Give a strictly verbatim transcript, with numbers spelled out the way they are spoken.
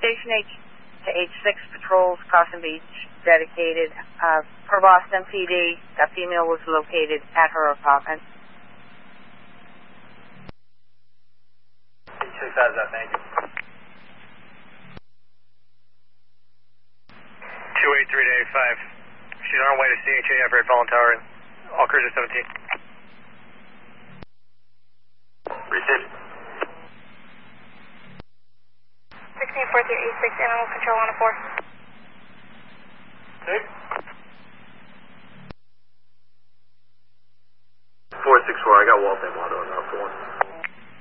Station H to H six patrols, Caution Beach, dedicated. Uh, per Boston P D, that female was located at her apartment. Six has that, thank you. two eight three to eight five. She's on her way to C H A after a fallen tower. All cruiser seventeen. Receive. sixteen four three eight six, animal control on a four. Six. four six four, I got Waltham Auto on that for one.